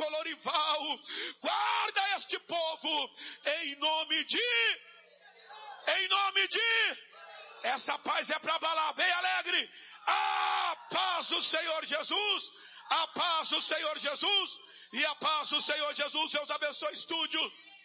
pastor Lorival, guarda este povo, em nome de, essa paz é para abalar, bem alegre, a paz do Senhor Jesus, a paz do Senhor Jesus, e a paz do Senhor Jesus, Deus abençoe estúdio.